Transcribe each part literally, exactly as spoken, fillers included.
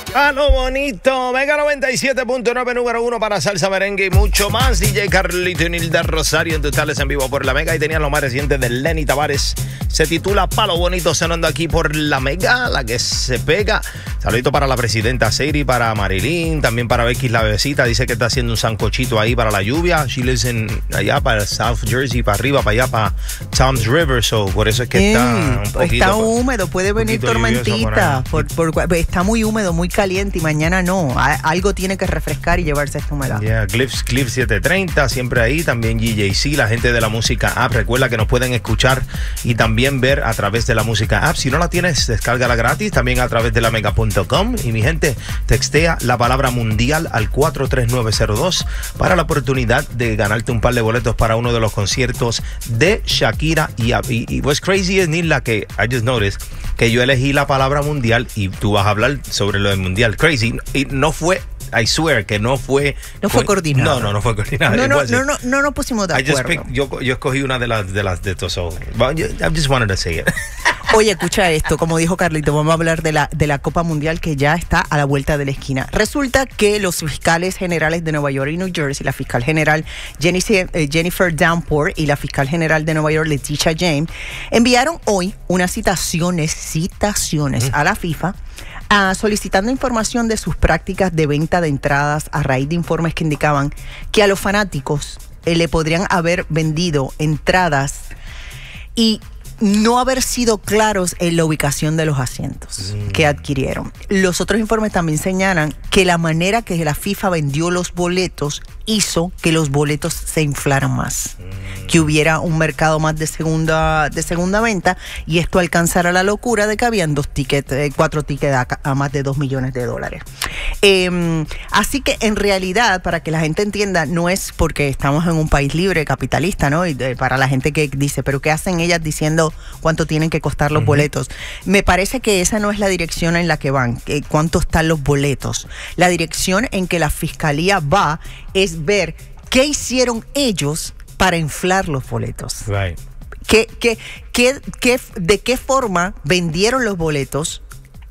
A lo bonito, Mega noventa y siete punto nueve, número uno para salsa, merengue y mucho más. D J Carlito y Nilda Rosario en totales en vivo por la Mega. Y tenían lo más reciente de Lenny Tavares. Se titula Palo Bonito, sonando aquí por la Mega, la que se pega. Saludito para la presidenta Siri, para Marilyn, también para Becky la bebecita. Dice que está haciendo un sancochito ahí para la lluvia. She lives in, allá para South Jersey, para arriba, para allá, para Toms River. So, por eso es que Ey, está un poquito... Está húmedo, puede venir tormentita. Por, por, por, está muy húmedo, muy caliente y mañana no. A, algo tiene que refrescar y llevarse esta humedad. Yeah, Cliff, Cliff setecientos treinta, siempre ahí. También G J C, la gente de la música app. Recuerda que nos pueden escuchar y también ver a través de la música app. Si no la tienes, descárgala gratis. También a través de la mega punto com. Y mi gente, textea la palabra mundial al cuatro tres nueve cero dos para la oportunidad de ganarte un par de boletos para uno de los conciertos de Shakira. Y, y, y what's crazy es, Nila, que I just noticed que yo elegí la palabra mundial y tú vas a hablar sobre lo del mundial. Crazy. Y no fue, I swear, que no fue... No fue coordinado. No, no, no fue coordinado. No, no, no, no, no nos pusimos de acuerdo. Picked, yo, yo escogí una de las de las de estos. So, I just wanted to say it. Oye, escucha esto, como dijo Carlito, vamos a hablar de la, de la Copa Mundial que ya está a la vuelta de la esquina. Resulta que los fiscales generales de Nueva York y New Jersey, la fiscal general Jennifer Downpour y la fiscal general de Nueva York, Letitia James, enviaron hoy unas citaciones, citaciones mm. a la FIFA, Uh, solicitando información de sus prácticas de venta de entradas a raíz de informes que indicaban que a los fanáticos eh, le podrían haber vendido entradas y no haber sido claros en la ubicación de los asientos mm. que adquirieron. Los otros informes también señalan que la manera que la FIFA vendió los boletos hizo que los boletos se inflaran más, mm. que hubiera un mercado más de segunda de segunda venta y esto alcanzara la locura de que habían dos tickets, eh, cuatro tickets a, a más de dos millones de dólares. Eh, así que en realidad, para que la gente entienda, no es porque estamos en un país libre, capitalista, ¿no? Y de, para la gente que dice, pero ¿qué hacen ellas diciendo cuánto tienen que costar los uh-huh. boletos? Me parece que esa no es la dirección en la que van, que cuánto están los boletos. La dirección en que la fiscalía va es ver qué hicieron ellos para inflar los boletos. Right. ¿Qué, qué, qué, qué, ¿De qué forma vendieron los boletos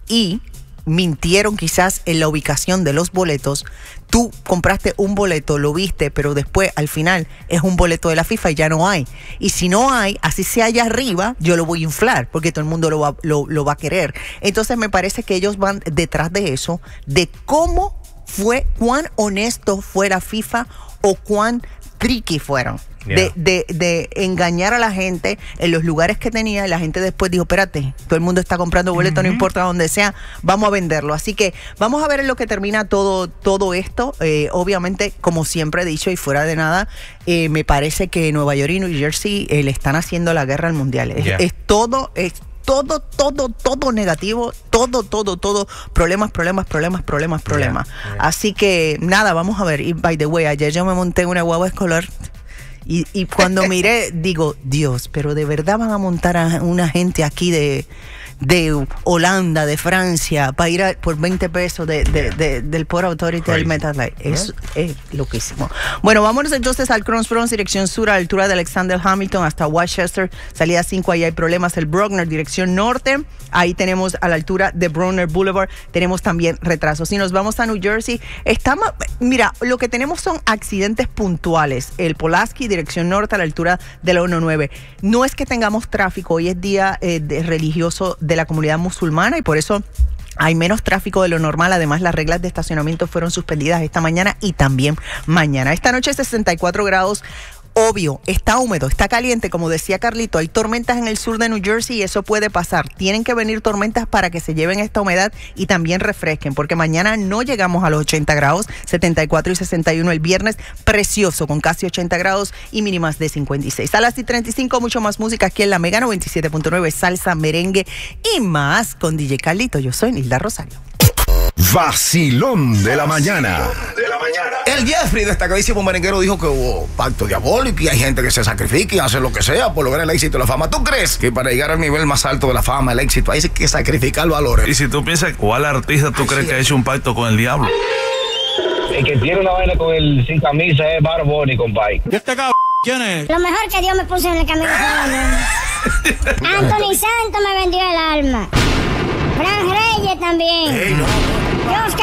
y mintieron quizás en la ubicación de los boletos? Tú compraste un boleto, lo viste, pero después al final es un boleto de la FIFA y ya no hay. Y si no hay, así sea allá arriba, yo lo voy a inflar porque todo el mundo lo va, lo, lo va a querer. Entonces me parece que ellos van detrás de eso, de cómo fue, cuán honesto fue la FIFA o cuán tricky fueron. Yeah. De, de, de engañar a la gente en los lugares que tenía y la gente después dijo, espérate, todo el mundo está comprando boletos, uh-huh. no importa dónde sea, vamos a venderlo. Así que vamos a ver en lo que termina todo, todo esto. Eh, obviamente, como siempre he dicho y fuera de nada, eh, me parece que Nueva York y New Jersey eh, le están haciendo la guerra al mundial. Es, yeah. es todo... Es, Todo, todo, todo negativo, todo, todo, todo, problemas, problemas, problemas, problemas, problemas. Yeah, yeah. Así que nada, vamos a ver. Y by the way, ayer yo me monté en una guagua escolar y, y cuando miré, digo, Dios, pero de verdad van a montar a una gente aquí de, de Holanda, de Francia, para ir a, por veinte pesos de, de, de, del Port Authority Crazy. Del MetLife. Es, es loquísimo. Bueno, vámonos entonces al Cross Bronx, dirección sur, a la altura de Alexander Hamilton hasta Westchester, salida cinco, ahí hay problemas. El Bruckner, dirección norte, ahí tenemos a la altura de Bruckner Boulevard, tenemos también retrasos. Si nos vamos a New Jersey, estamos, mira, lo que tenemos son accidentes puntuales. El Pulaski, dirección norte, a la altura de la uno nueve. No es que tengamos tráfico, hoy es día eh, de religioso de la comunidad musulmana y por eso hay menos tráfico de lo normal. Además, las reglas de estacionamiento fueron suspendidas esta mañana y también mañana. Esta noche sesenta y cuatro grados. Obvio, está húmedo, está caliente, como decía Carlito, hay tormentas en el sur de New Jersey y eso puede pasar. Tienen que venir tormentas para que se lleven esta humedad y también refresquen, porque mañana no llegamos a los ochenta grados, setenta y cuatro y sesenta y uno el viernes, precioso, con casi ochenta grados y mínimas de cincuenta y seis. A las treinta y cinco, mucho más música aquí en la Mega noventa y siete punto nueve, salsa, merengue y más con D J Carlito. Yo soy Nilda Rosario. Vacilón de la mañana. De la mañana. El Jeffrey, destacadísimo merenguero, dijo que hubo pacto diabólico y hay gente que se sacrifica y hace lo que sea por lograr el éxito y la fama. ¿Tú crees que para llegar al nivel más alto de la fama, el éxito, hay que sacrificar valores? Y si tú piensas, ¿cuál artista tú Así crees es. que ha hecho un pacto con el diablo? El que tiene una vaina con el sin camisa es Bad Bunny, compadre. ¿Y este cabrón quién es? Lo mejor que Dios me puso en el camino. Anthony Santos me vendió el alma. Fran Reyes también. Hey, no. Dios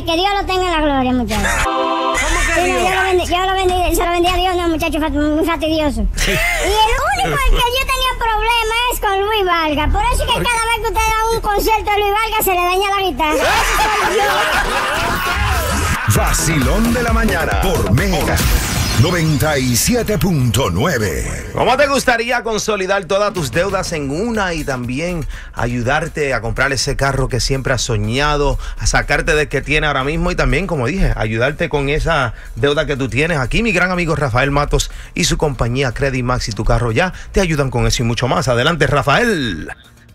que Dios lo tenga en la gloria, muchachos. ¿Cómo que sí, Dios? No, yo, lo vendí, yo lo vendí, se lo vendí a Dios, no, muchacho, muy fastidioso. Sí. Y el único en que yo tenía problema es con Luis Valga. Por eso es que cada vez que usted da un concierto de Luis Valga se le daña la guitarra. Vacilón de la mañana por Mega noventa y siete punto nueve. ¿Cómo te gustaría consolidar todas tus deudas en una y también ayudarte a comprar ese carro que siempre has soñado, a sacarte del que tienes ahora mismo y también, como dije, ayudarte con esa deuda que tú tienes? Aquí mi gran amigo Rafael Matos y su compañía Credit Max y Tu Carro Ya te ayudan con eso y mucho más. Adelante, Rafael.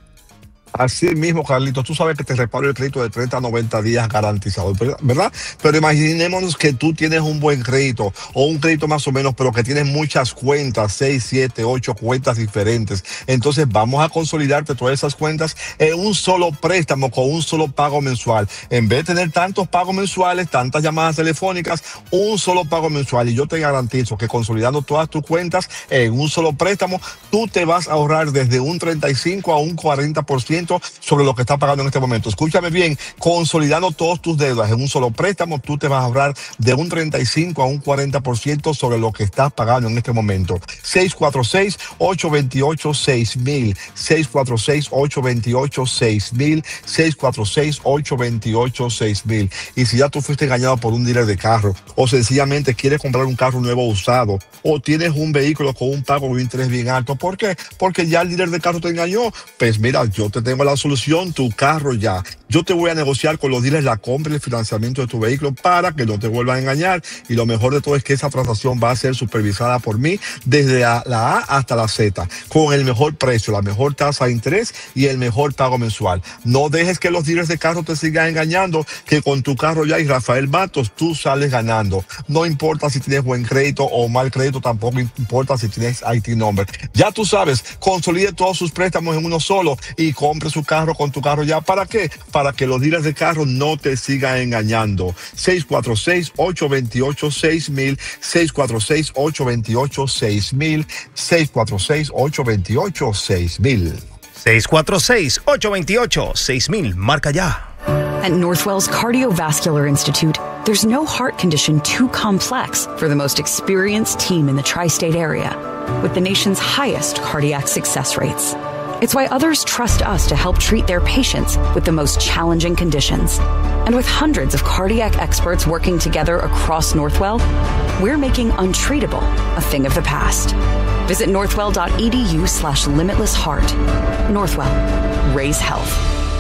Así mismo, Carlitos, tú sabes que te reparo el crédito de treinta a noventa días garantizado, ¿verdad? Pero imaginémonos que tú tienes un buen crédito o un crédito más o menos, pero que tienes muchas cuentas, seis, siete, ocho cuentas diferentes. Entonces vamos a consolidarte todas esas cuentas en un solo préstamo con un solo pago mensual. En vez de tener tantos pagos mensuales, tantas llamadas telefónicas, un solo pago mensual. Y yo te garantizo que consolidando todas tus cuentas en un solo préstamo, tú te vas a ahorrar desde un treinta y cinco a un cuarenta por ciento sobre lo que estás pagando en este momento. Escúchame bien, consolidando todas tus deudas en un solo préstamo, tú te vas a ahorrar de un treinta y cinco a un cuarenta por ciento sobre lo que estás pagando en este momento. seis cuatro seis, ocho dos ocho, seis mil, seis cuatro seis, ocho dos ocho, seis mil, seis cuatro seis, ocho dos ocho, seis mil. Y si ya tú fuiste engañado por un dealer de carro o sencillamente quieres comprar un carro nuevo usado o tienes un vehículo con un pago de interés bien alto, ¿por qué? Porque ya el dealer de carro te engañó. Pues mira, yo te tengo la solución, Tu Carro Ya. Yo te voy a negociar con los dealers la compra y el financiamiento de tu vehículo para que no te vuelvan a engañar. Y lo mejor de todo es que esa transacción va a ser supervisada por mí desde la A hasta la Z, con el mejor precio, la mejor tasa de interés y el mejor pago mensual. No dejes que los dealers de carro te sigan engañando, que con Tu Carro Ya y Rafael Matos tú sales ganando. No importa si tienes buen crédito o mal crédito, tampoco importa si tienes I T number. Ya tú sabes, consolide todos sus préstamos en uno solo y compre su carro con Tu Carro Ya. ¿Para qué? Para que los dealers de carro no te sigan engañando. seis cuatro seis, ocho dos ocho, seis mil, seis cuatro seis, ocho dos ocho, seis mil, seis cuatro seis, ocho dos ocho, seis mil. seis cuatro seis, ocho dos ocho, seis mil. Marca ya. At Northwell's Cardiovascular Institute, there's no heart condition too complex for the most experienced team in the tri-state area, with the nation's highest cardiac success rates. It's why others trust us to help treat their patients with the most challenging conditions. And with hundreds of cardiac experts working together across Northwell, we're making untreatable a thing of the past. Visit northwell.edu slash limitless heart. Northwell. Raise health.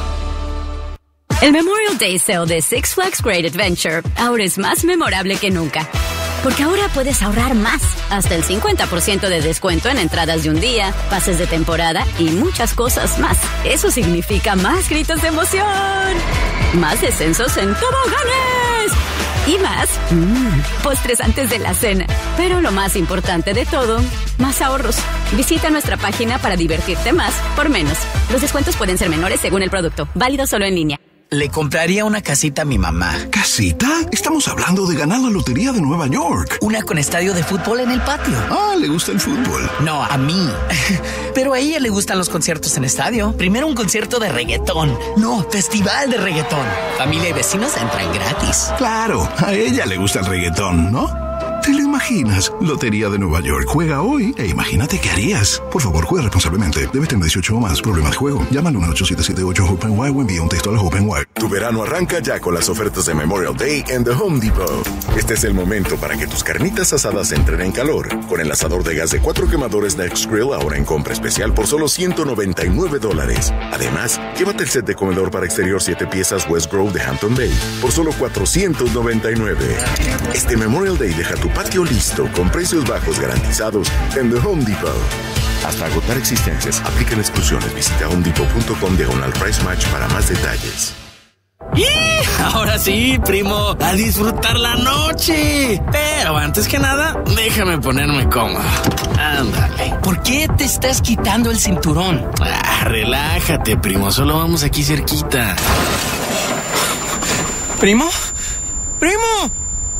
El Memorial Day Sale de Six Flags Great Adventure ahora es más memorable que nunca. Porque ahora puedes ahorrar más, hasta el cincuenta por ciento de descuento en entradas de un día, pases de temporada y muchas cosas más. Eso significa más gritos de emoción, más descensos en toboganes y más mmm, postres antes de la cena. Pero lo más importante de todo, más ahorros. Visita nuestra página para divertirte más por menos. Los descuentos pueden ser menores según el producto, válido solo en línea. Le compraría una casita a mi mamá. ¿Casita? Estamos hablando de ganar la lotería de Nueva York. Una con estadio de fútbol en el patio. Ah, ¿le gusta el fútbol? No, a mí. Pero a ella le gustan los conciertos en estadio. Primero un concierto de reggaetón. No, festival de reggaetón. Familia y vecinos entran gratis. Claro, a ella le gusta el reggaetón, ¿no? ¿Te lo imaginas? Lotería de Nueva York. Juega hoy e imagínate qué harías. Por favor, juega responsablemente. Debes tener dieciocho o más. Problemas de juego. Llama al uno ocho siete siete ocho Hope and Y o envía un texto al Hope and Y. Tu verano arranca ya con las ofertas de Memorial Day en The Home Depot. Este es el momento para que tus carnitas asadas entren en calor. Con el asador de gas de cuatro quemadores Next Grill ahora en compra especial por solo ciento noventa y nueve dólares. Además, llévate el set de comedor para exterior siete piezas West Grove de Hampton Bay por solo cuatrocientos noventa y nueve. Este Memorial Day deja tu patio listo con precios bajos garantizados en The Home Depot. Hasta agotar existencias, aplican exclusiones. Visita homedepot.com diagonal price match para más detalles. ¡Y! Ahora sí, primo, a disfrutar la noche. Pero antes que nada, déjame ponerme cómodo. Ándale. ¿Por qué te estás quitando el cinturón? Ah, relájate, primo, solo vamos aquí cerquita. ¿Primo? ¿Primo? Cada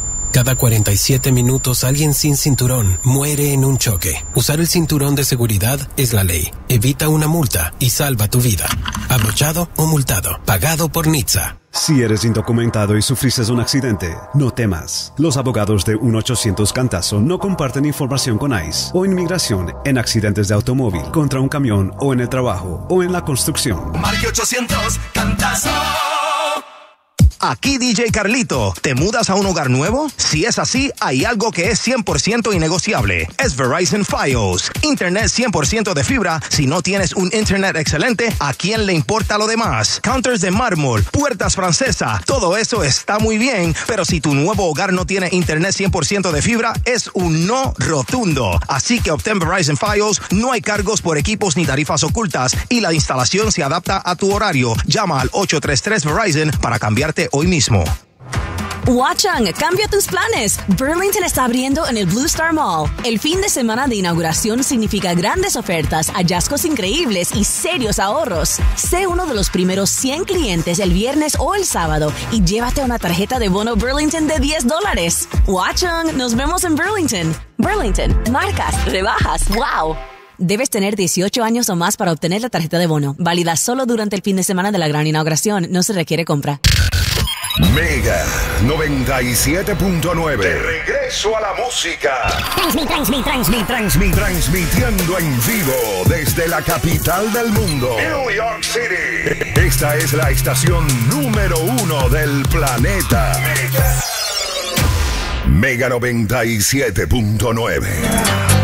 cada cuarenta y siete minutos alguien sin cinturón muere en un choque. Usar el cinturón de seguridad es la ley. Evita una multa y salva tu vida. Abrochado o multado. Pagado por N H T S A. Si eres indocumentado y sufriste un accidente, no temas. Los abogados de uno ochocientos Cantazo no comparten información con ICE o inmigración en accidentes de automóvil, contra un camión o en el trabajo o en la construcción. Marque ochocientos Cantazo. Aquí D J Carlito, ¿te mudas a un hogar nuevo? Si es así, hay algo que es cien por ciento innegociable. Es Verizon Fios. Internet cien por ciento de fibra. Si no tienes un internet excelente, ¿a quién le importa lo demás? Counters de mármol, puertas francesa, todo eso está muy bien, pero si tu nuevo hogar no tiene internet cien por ciento de fibra, es un no rotundo. Así que obtén Verizon Fios, no hay cargos por equipos ni tarifas ocultas y la instalación se adapta a tu horario. Llama al ocho tres tres Verizon para cambiarte hoy mismo. Watchung, cambia tus planes. Burlington está abriendo en el Blue Star Mall. El fin de semana de inauguración significa grandes ofertas, hallazgos increíbles y serios ahorros. Sé uno de los primeros cien clientes el viernes o el sábado y llévate una tarjeta de bono Burlington de diez dólares. Watchung, nos vemos en Burlington. Burlington, marcas, rebajas, wow. Debes tener dieciocho años o más para obtener la tarjeta de bono. Válida solo durante el fin de semana de la gran inauguración. No se requiere compra. Mega noventa y siete punto nueve. De regreso a la música. Transmit, transmit, transmit, transmit. Transmitiendo en vivo desde la capital del mundo, New York City. Esta es la estación número uno del planeta. Mega, Mega noventa y siete punto nueve.